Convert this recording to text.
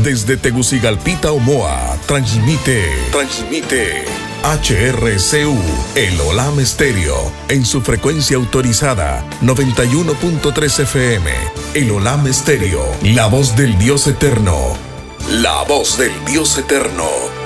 Desde Tegucigalpita, Omoa, transmite HRCU, el Olam Estéreo, en su frecuencia autorizada, 91.3 FM. El Olam Estéreo, la voz del Dios eterno. La voz del Dios eterno.